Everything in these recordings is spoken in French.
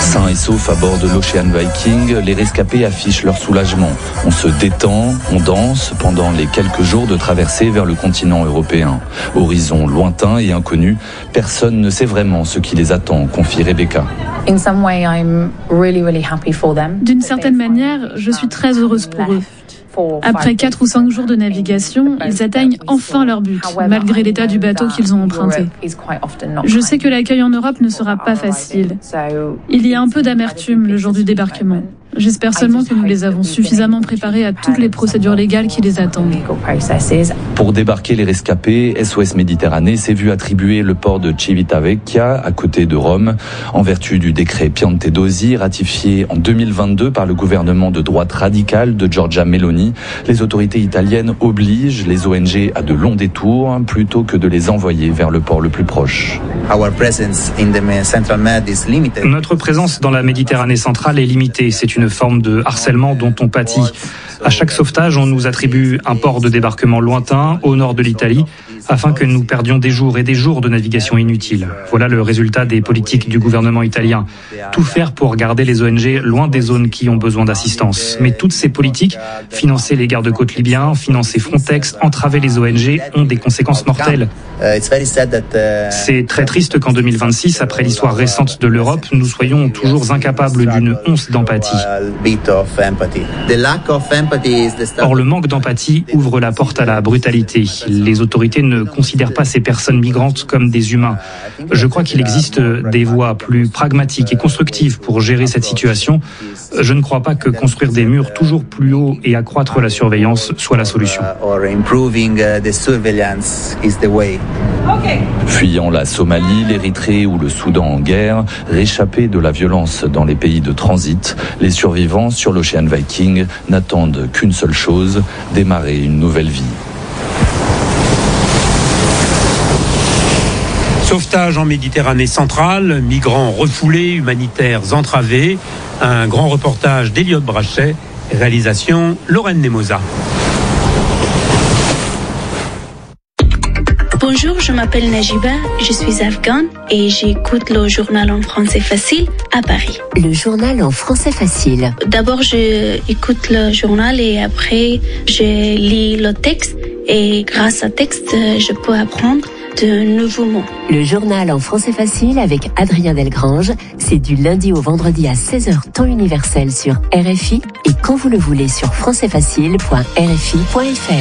Sains et saufs à bord de l'Ocean Viking, les rescapés affichent leur soulagement. On se détend, on danse pendant les quelques jours de traversée vers le continent européen. Horizon lointain et inconnu, personne ne sait vraiment ce qui les attend, confie Rebecca. D'une certaine manière, je suis très heureuse pour eux. Après 4 ou 5 jours de navigation, ils atteignent enfin leur but, malgré l'état du bateau qu'ils ont emprunté. Je sais que l'accueil en Europe ne sera pas facile. Il y a un peu d'amertume le jour du débarquement. J'espère seulement que nous les avons suffisamment préparés à toutes les procédures légales qui les attendent. Pour débarquer les rescapés, SOS Méditerranée s'est vu attribuer le port de Civitavecchia, à côté de Rome, en vertu du décret Piantedosi, ratifié en 2022 par le gouvernement de droite radicale de Giorgia Meloni. Les autorités italiennes obligent les ONG à de longs détours plutôt que de les envoyer vers le port le plus proche. Notre présence dans la Méditerranée centrale est limitée. C'est une forme de harcèlement dont on pâtit. À chaque sauvetage, on nous attribue un port de débarquement lointain au nord de l'Italie afin que nous perdions des jours et des jours de navigation inutile. Voilà le résultat des politiques du gouvernement italien. Tout faire pour garder les ONG loin des zones qui ont besoin d'assistance. Mais toutes ces politiques, financer les gardes-côtes libyens, financer Frontex, entraver les ONG, ont des conséquences mortelles. C'est très triste qu'en 2026, après l'histoire récente de l'Europe, nous soyons toujours incapables d'une once d'empathie. Or, le manque d'empathie ouvre la porte à la brutalité. Les autorités ne considèrent pas ces personnes migrantes comme des humains. Je crois qu'il existe des voies plus pragmatiques et constructives pour gérer cette situation. Je ne crois pas que construire des murs toujours plus hauts et accroître la surveillance soit la solution. Fuyant la Somalie, l'Érythrée ou le Soudan en guerre, réchappés de la violence dans les pays de transit, les survivants sur l'Ocean Viking n'attendent qu'une seule chose, démarrer une nouvelle vie. Sauvetage en Méditerranée centrale, migrants refoulés, humanitaires entravés. Un grand reportage d'Eliott Brachet, réalisation Lorraine Nemosa. Bonjour, je m'appelle Najiba, je suis afghane et j'écoute le journal en français facile à Paris. Le journal en français facile. D'abord, j'écoute le journal et après, je lis le texte et grâce au texte, je peux apprendre de nouveaux mots. Le journal en français facile avec Adrien Delgrange, c'est du lundi au vendredi à 16h temps universel sur RFI et quand vous le voulez sur françaisfacile.rfi.fr.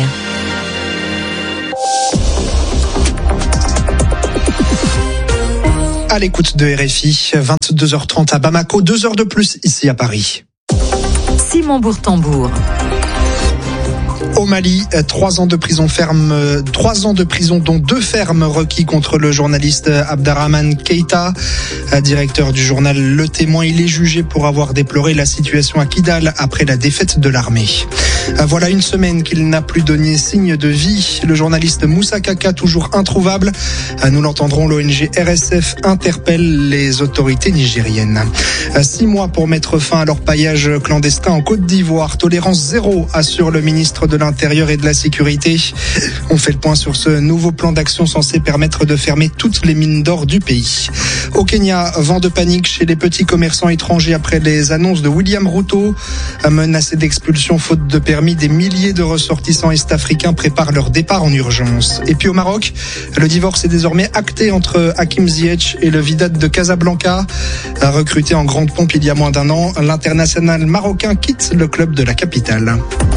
À l'écoute de RFI, 22h30 à Bamako, 2 heures de plus ici à Paris. Simon Bourtambour. Au Mali, 3 ans de prison ferme, 3 ans de prison dont 2 fermes requis contre le journaliste Abderrahmane Keïta, directeur du journal Le Témoin. Il est jugé pour avoir déploré la situation à Kidal après la défaite de l'armée. Voilà une semaine qu'il n'a plus donné signe de vie. Le journaliste Moussa Kaka, toujours introuvable. Nous l'entendrons, l'ONG RSF interpelle les autorités nigériennes. 6 mois pour mettre fin à leur paillage clandestin en Côte d'Ivoire. Tolérance zéro, assure le ministre de l'Intérieur et de la Sécurité. On fait le point sur ce nouveau plan d'action censé permettre de fermer toutes les mines d'or du pays. Au Kenya, vent de panique chez les petits commerçants étrangers après les annonces de William Ruto. Menacés d'expulsion faute de permis, des milliers de ressortissants est-africains préparent leur départ en urgence. Et puis au Maroc, le divorce est désormais acté entre Hakim Ziyech et le Wydad de Casablanca. Recruté en grande pompe il y a moins d'1 an, l'international marocain quitte le club de la capitale.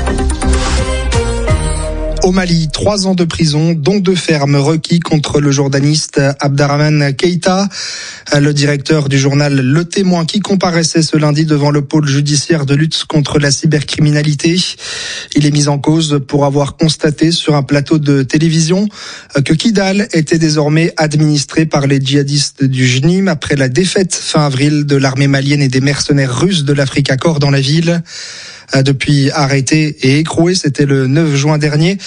Au Mali, 3 ans de prison, dont 2 fermes requis contre le journaliste Abderrahmane Keïta, le directeur du journal Le Témoin qui comparaissait ce lundi devant le pôle judiciaire de lutte contre la cybercriminalité. Il est mis en cause pour avoir constaté sur un plateau de télévision que Kidal était désormais administré par les djihadistes du JNIM après la défaite fin avril de l'armée malienne et des mercenaires russes de l'Afrique Corps dans la ville. Depuis arrêté et écroué, c'était le 9 juin dernier.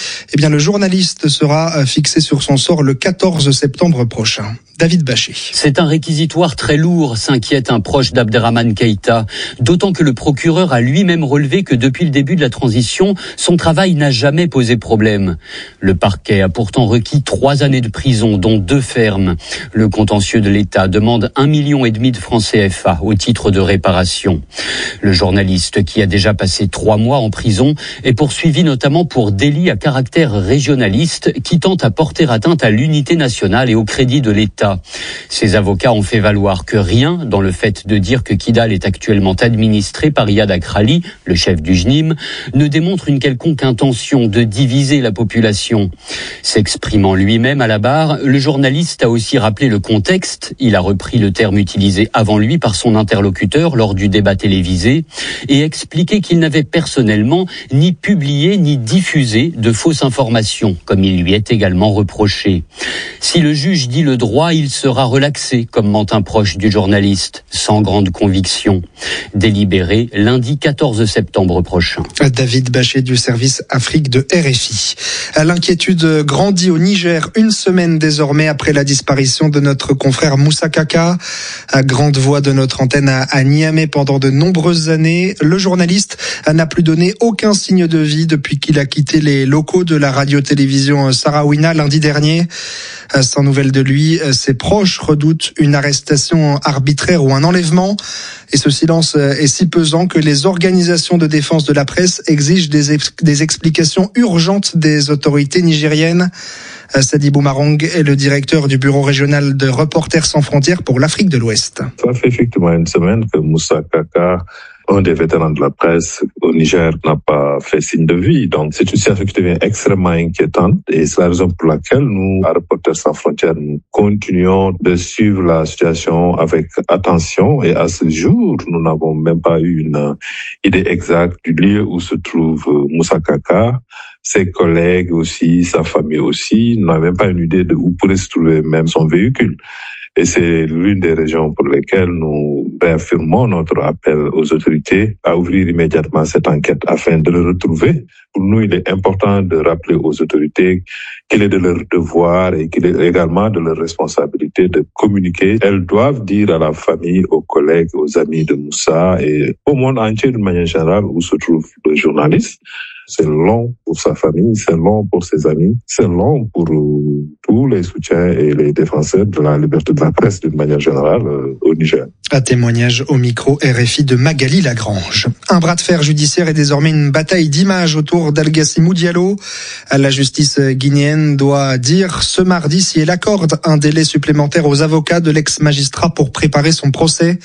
Eh bien, le journaliste sera fixé sur son sort le 14 septembre prochain. David Bachet. C'est un réquisitoire très lourd, s'inquiète un proche d'Abderrahmane Keïta. D'autant que le procureur a lui-même relevé que depuis le début de la transition, son travail n'a jamais posé problème. Le parquet a pourtant requis 3 années de prison, dont 2 fermes. Le contentieux de l'État demande 1,5 million de francs CFA au titre de réparation. Le journaliste, qui a déjà passé 3 mois en prison, est poursuivi notamment pour délit à caractère régionaliste qui tente à porter atteinte à l'unité nationale et au crédit de l'État. Ses avocats ont fait valoir que rien dans le fait de dire que Kidal est actuellement administré par Iyad Akrali, le chef du JNIM, ne démontre une quelconque intention de diviser la population. S'exprimant lui-même à la barre, le journaliste a aussi rappelé le contexte. Il a repris le terme utilisé avant lui par son interlocuteur lors du débat télévisé et expliqué qu'il n'avait personnellement ni publié ni diffusé de fausses informations, comme il lui est également reproché. Si le juge dit le droit, il sera relaxé, commente un proche du journaliste, sans grande conviction. Délibéré lundi 14 septembre prochain. David Bachet du service Afrique de RFI. L'inquiétude grandit au Niger, 1 semaine désormais après la disparition de notre confrère Moussa Kaka, grande voix de notre antenne à Niamey pendant de nombreuses années. Le journaliste n'a plus donné aucun signe de vie depuis qu'il a quitté les locaux de la radio-télévision Saraouina lundi dernier. Sans nouvelles de lui, ses proches redoutent une arrestation arbitraire ou un enlèvement. Et ce silence est si pesant que les organisations de défense de la presse exigent des explications urgentes des autorités nigériennes. Sadibou Marong est le directeur du bureau régional de Reporters sans frontières pour l'Afrique de l'Ouest. Ça fait effectivement 1 semaine que Moussa Kaka, un des vétérans de la presse au Niger, n'a pas fait signe de vie. Donc, c'est une situation qui devient extrêmement inquiétante et c'est la raison pour laquelle nous, à Reporters sans frontières, nous continuons de suivre la situation avec attention et à ce jour, nous n'avons même pas eu une idée exacte du lieu où se trouve Moussa Kaka. Ses collègues aussi, sa famille aussi, n'ont même pas une idée de où pourrait se trouver même son véhicule. Et c'est l'une des raisons pour lesquelles nous réaffirmons notre appel aux autorités à ouvrir immédiatement cette enquête afin de le retrouver. Pour nous, il est important de rappeler aux autorités qu'il est de leur devoir et qu'il est également de leur responsabilité de communiquer. Elles doivent dire à la famille, aux collègues, aux amis de Moussa et au monde entier d'une manière générale où se trouve le journaliste. C'est long pour sa famille, c'est long pour ses amis, c'est long pour tous les soutiens et les défenseurs de la liberté de la presse d'une manière générale au Niger. Un témoignage au micro RFI de Magali Lagrange. Un bras de fer judiciaire est désormais une bataille d'images autour d'Algassimou Diallo. La justice guinéenne doit dire ce mardi si elle accorde un délai supplémentaire aux avocats de l'ex-magistrat pour préparer son procès.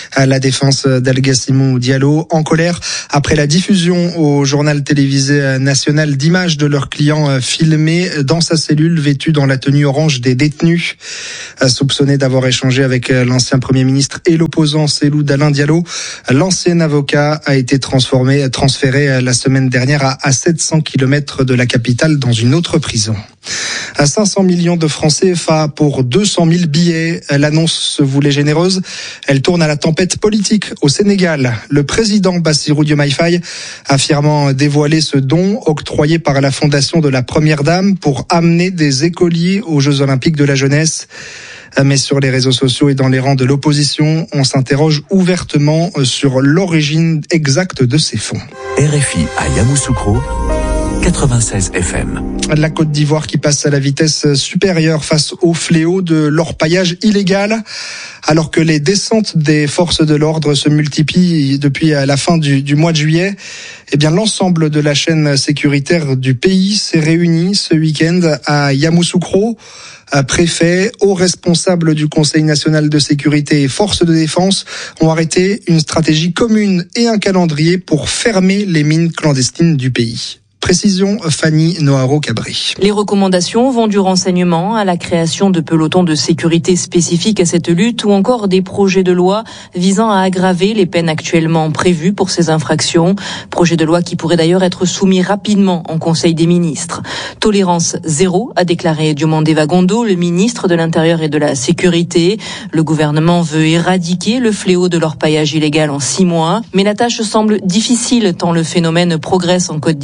La défense d'Algassimou Diallo en colère après la diffusion au journal télévisé national d'images de leur client filmé dans sa cellule vêtu dans la tenue orange des détenus. Soupçonné d'avoir échangé avec l'ancien Premier ministre et l'opposant Cellou Dalein Diallo, l'ancien avocat a été transféré la semaine dernière à 700 km de la capitale dans une autre prison. 500 millions de francs CFA pour 200 000 billets. L'annonce se voulait généreuse. Elle tourne à la tempête politique au Sénégal. Le président Bassirou Diomaye Faye affirmant dévoiler ce don octroyé par la fondation de la Première Dame pour amener des écoliers aux Jeux Olympiques de la jeunesse. Mais sur les réseaux sociaux et dans les rangs de l'opposition, on s'interroge ouvertement sur l'origine exacte de ces fonds. RFI à Yamoussoukro, 96 FM. La Côte d'Ivoire qui passe à la vitesse supérieure face au fléau de l'orpaillage illégal. Alors que les descentes des forces de l'ordre se multiplient depuis la fin du mois de juillet, eh bien l'ensemble de la chaîne sécuritaire du pays s'est réuni ce week-end à Yamoussoukro. Préfet, hauts responsables du Conseil national de sécurité et forces de défense ont arrêté une stratégie commune et un calendrier pour fermer les mines clandestines du pays. Précision, Fanny Noharo-Cabri. Les recommandations vont du renseignement à la création de pelotons de sécurité spécifiques à cette lutte ou encore des projets de loi visant à aggraver les peines actuellement prévues pour ces infractions. Projet de loi qui pourrait d'ailleurs être soumis rapidement en Conseil des ministres. Tolérance zéro, a déclaré Diomandé Vagondo, le ministre de l'Intérieur et de la Sécurité. Le gouvernement veut éradiquer le fléau de l'orpaillage illégal en 6 mois. Mais la tâche semble difficile tant le phénomène progresse en Côte d'Ivoire.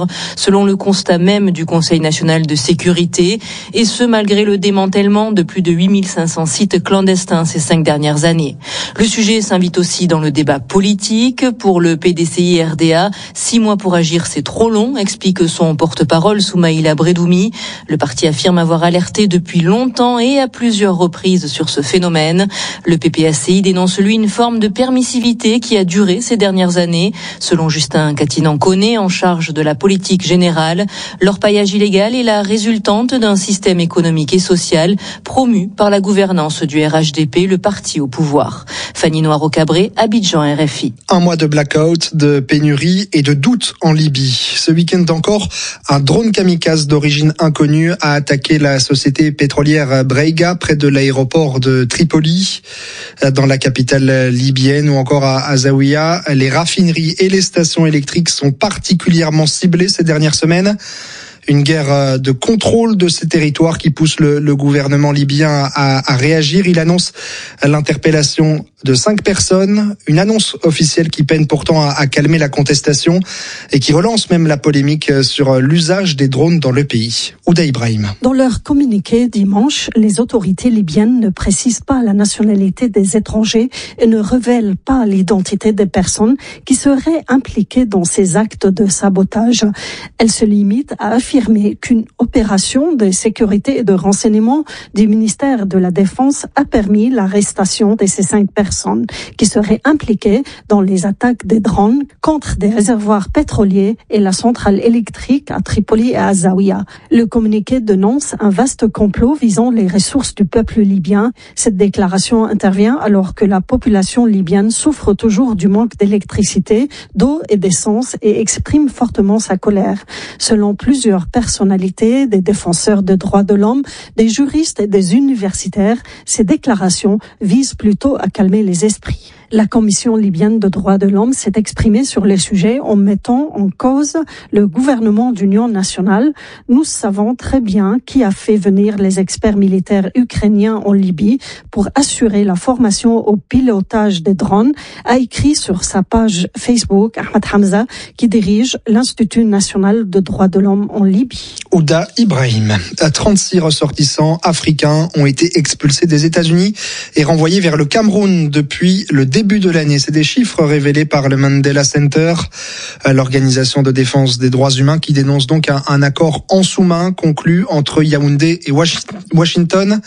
œuvre, selon le constat même du Conseil national de sécurité, et ce malgré le démantèlement de plus de 8500 sites clandestins ces 5 dernières années. Le sujet s'invite aussi dans le débat politique. Pour le PDCI-RDA, 6 mois pour agir, c'est trop long, explique son porte-parole Soumaïla Bredoumi. Le parti affirme avoir alerté depuis longtemps et à plusieurs reprises sur ce phénomène. Le PPACI dénonce lui une forme de permissivité qui a duré ces dernières années. Selon Justin Catinan-Connet, en charge de la politique générale, l'orpaillage illégal est la résultante d'un système économique et social promu par la gouvernance du RHDP, le parti au pouvoir. Fanny Noiro-Cabré, Abidjan, RFI. Un mois de blackout, de pénurie et de doute en Libye. Ce week-end encore, un drone kamikaze d'origine inconnue a attaqué la société pétrolière Brega près de l'aéroport de Tripoli, dans la capitale libyenne, ou encore à Zawiya. Les raffineries et les stations électriques sont particulièrement ciblées ces dernières semaines. Une guerre de contrôle de ces territoires qui pousse le gouvernement libyen à réagir. Il annonce l'interpellation de 5 personnes, une annonce officielle qui peine pourtant à calmer la contestation et qui relance même la polémique sur l'usage des drones dans le pays. Ouda Ibrahim. Dans leur communiqué dimanche, les autorités libyennes ne précisent pas la nationalité des étrangers et ne révèlent pas l'identité des personnes qui seraient impliquées dans ces actes de sabotage. Elles se limitent à affirmer qu'une opération de sécurité et de renseignement du ministère de la Défense a permis l'arrestation de ces 5 personnes qui seraient impliquées dans les attaques des drones contre des réservoirs pétroliers et la centrale électrique à Tripoli et à Zawiya. Le communiqué dénonce un vaste complot visant les ressources du peuple libyen. Cette déclaration intervient alors que la population libyenne souffre toujours du manque d'électricité, d'eau et d'essence et exprime fortement sa colère. Selon plusieurs personnalités, des défenseurs des droits de l'homme, des juristes et des universitaires, ces déclarations visent plutôt à calmer les esprits. La Commission libyenne de droits de l'homme s'est exprimée sur les sujets en mettant en cause le gouvernement d'union nationale. Nous savons très bien qui a fait venir les experts militaires ukrainiens en Libye pour assurer la formation au pilotage des drones, a écrit sur sa page Facebook Ahmed Hamza, qui dirige l'Institut national de droits de l'homme en Libye. Ouda Ibrahim. 36 ressortissants africains ont été expulsés des États-Unis et renvoyés vers le Cameroun depuis le début de l'année. C'est des chiffres révélés par le Mandela Center, l'organisation de défense des droits humains, qui dénonce donc un accord en sous-main conclu entre Yaoundé et Washington.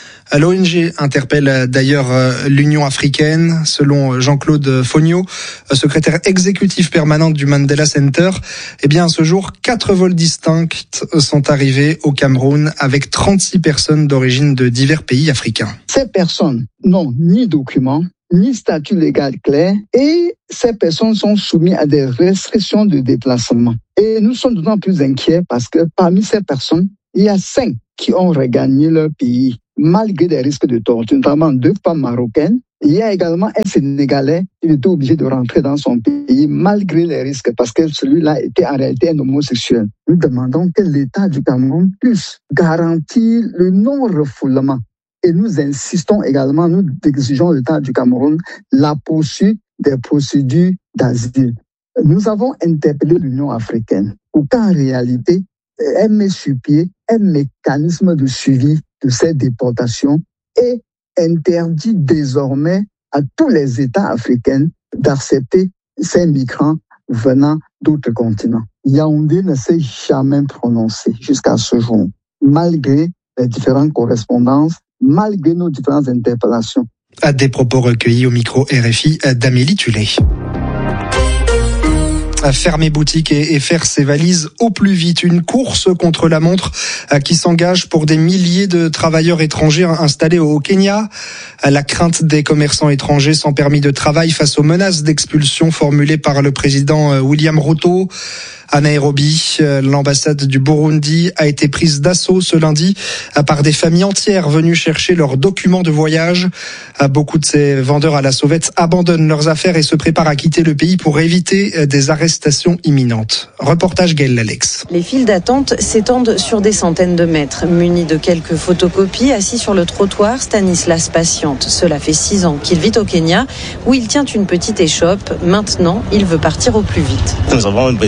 L'ONG interpelle d'ailleurs l'Union africaine. Selon Jean-Claude Fogno, secrétaire exécutif permanent du Mandela Center, à ce jour, 4 vols distincts sont arrivés au Cameroun avec 36 personnes d'origine de divers pays africains. Ces personnes n'ont ni documents, ni statut légal clair, et ces personnes sont soumises à des restrictions de déplacement. Et nous sommes d'autant plus inquiets parce que parmi ces personnes, il y a 5 qui ont regagné leur pays malgré des risques de torture, notamment 2 femmes marocaines. Il y a également un Sénégalais qui était obligé de rentrer dans son pays malgré les risques parce que celui-là était en réalité un homosexuel. Nous demandons que l'État du Cameroun puisse garantir le non-refoulement. Et nous insistons également, nous exigeons de l'État du Cameroun la poursuite des procédures d'asile. Nous avons interpellé l'Union africaine pour qu'en réalité, elle met sur pied un mécanisme de suivi de ces déportations et interdit désormais à tous les États africains d'accepter ces migrants venant d'autres continents. Yaoundé ne s'est jamais prononcé jusqu'à ce jour, malgré les différentes correspondances, malgré nos différentes interpellations. À des propos recueillis au micro RFI d'Amélie Tullet. Fermer boutique et faire ses valises au plus vite. Une course contre la montre qui s'engage pour des milliers de travailleurs étrangers installés au Kenya. La crainte des commerçants étrangers sans permis de travail face aux menaces d'expulsion formulées par le président William Ruto. À Nairobi, l'ambassade du Burundi a été prise d'assaut ce lundi par des familles entières venues chercher leurs documents de voyage. Beaucoup de ces vendeurs à la sauvette abandonnent leurs affaires et se préparent à quitter le pays pour éviter des arrestations imminentes. Reportage Gaël Alex. Les files d'attente s'étendent sur des centaines de mètres. Muni de quelques photocopies, assis sur le trottoir, Stanislas patiente. Cela fait 6 ans qu'il vit au Kenya, où il tient une petite échoppe. Maintenant, il veut partir au plus vite. Nous avons besoin de documents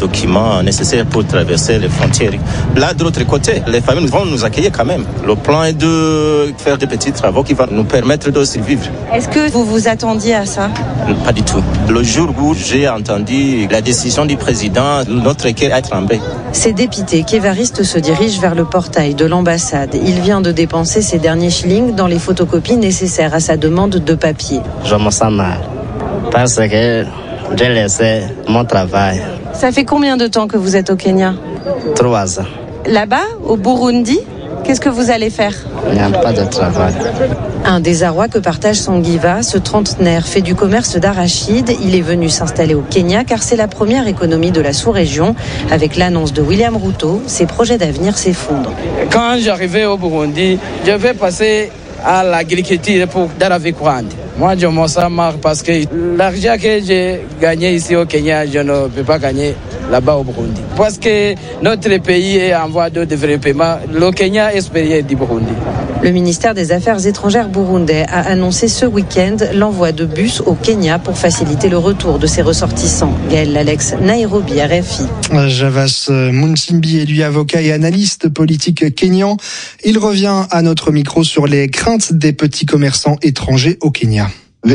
documents nécessaires pour traverser les frontières. Là, de l'autre côté, les familles vont nous accueillir quand même. Le plan est de faire des petits travaux qui vont nous permettre de survivre. Est-ce que vous vous attendiez à ça? Pas du tout. Le jour où j'ai entendu la décision du président, notre cœur a tremblé. C'est dépité qu'Évariste se dirige vers le portail de l'ambassade. Il vient de dépenser ses derniers shillings dans les photocopies nécessaires à sa demande de papier. Je me sens mal parce que j'ai laissé mon travail. Ça fait combien de temps que vous êtes au Kenya? 3 ans. Là-bas, au Burundi, qu'est-ce que vous allez faire? Il n'y a pas de travail. Un désarroi que partage Songiva, ce trentenaire fait du commerce d'arachides. Il est venu s'installer au Kenya car c'est la première économie de la sous-région. Avec l'annonce de William Ruto, ses projets d'avenir s'effondrent. Quand j'arrivais au Burundi, je vais passer à l'agriculture pour d'Aravikwand. Moi, je m'en sens marre parce que l'argent que j'ai gagné ici au Kenya, je ne peux pas gagner là-bas au Burundi. Parce que notre pays est en voie de développement. Le Kenya est supérieur du Burundi. Le ministère des Affaires étrangères burundais a annoncé ce week-end l'envoi de bus au Kenya pour faciliter le retour de ses ressortissants. Gaël Lalex, Nairobi, RFI. Javas Munsimbi est lui avocat et analyste politique kényan. Il revient à notre micro sur les craintes des petits commerçants étrangers au Kenya.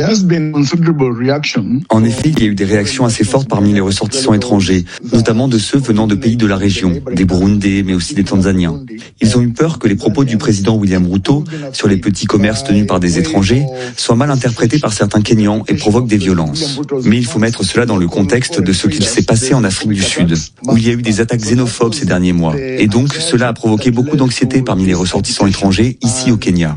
En effet, il y a eu des réactions assez fortes parmi les ressortissants étrangers, notamment de ceux venant de pays de la région, des Burundais, mais aussi des Tanzaniens. Ils ont eu peur que les propos du président William Ruto sur les petits commerces tenus par des étrangers soient mal interprétés par certains Kenyans et provoquent des violences. Mais il faut mettre cela dans le contexte de ce qu'il s'est passé en Afrique du Sud, où il y a eu des attaques xénophobes ces derniers mois. Et donc, cela a provoqué beaucoup d'anxiété parmi les ressortissants étrangers ici au Kenya.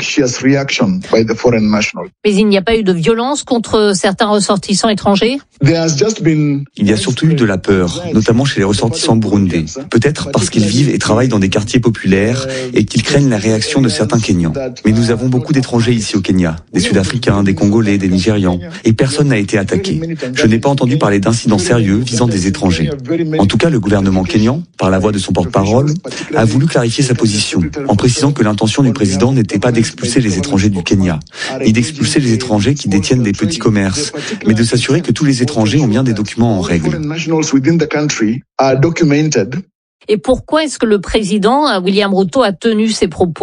Mais il n'y a pas eu de violence contre certains ressortissants étrangers? Il y a surtout eu de la peur, notamment chez les ressortissants burundais. Peut-être parce qu'ils vivent et travaillent dans des quartiers populaires et qu'ils craignent la réaction de certains Kenyans. Mais nous avons beaucoup d'étrangers ici au Kenya, des Sud-Africains, des Congolais, des Nigérians, et personne n'a été attaqué. Je n'ai pas entendu parler d'incidents sérieux visant des étrangers. En tout cas, le gouvernement kényan, par la voix de son porte-parole, a voulu clarifier sa position, en précisant que l'intention du président n'était pas d'expulser les étrangers du Kenya, ni d'expulser les étrangers qui détiennent des petits commerces, mais de s'assurer que tous les étrangers ont bien des documents en règle. Et pourquoi est-ce que le président, William Ruto, a tenu ces propos ?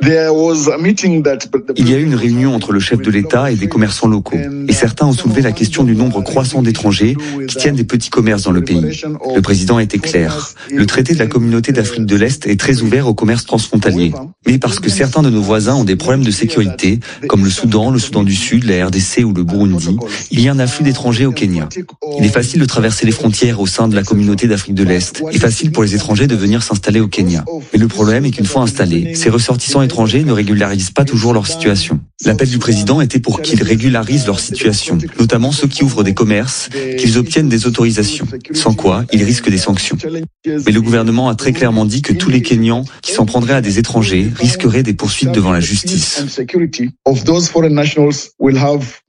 Il y a eu une réunion entre le chef de l'État et des commerçants locaux. Et certains ont soulevé la question du nombre croissant d'étrangers qui tiennent des petits commerces dans le pays. Le président a été clair. Le traité de la communauté d'Afrique de l'Est est très ouvert au commerce transfrontalier. Mais parce que certains de nos voisins ont des problèmes de sécurité, comme le Soudan du Sud, la RDC ou le Burundi, il y a un afflux d'étrangers au Kenya. Il est facile de traverser les frontières au sein de la communauté d'Afrique de l'Est et facile pour les étrangers de venir s'installer au Kenya. Mais le problème est qu'une fois installés, ces ressortissants étrangers ne régularisent pas toujours leur situation. L'appel du président était pour qu'ils régularisent leur situation, notamment ceux qui ouvrent des commerces, qu'ils obtiennent des autorisations, sans quoi ils risquent des sanctions. Mais le gouvernement a très clairement dit que tous les Kenyans qui s'en prendraient à des étrangers risqueraient des poursuites devant la justice.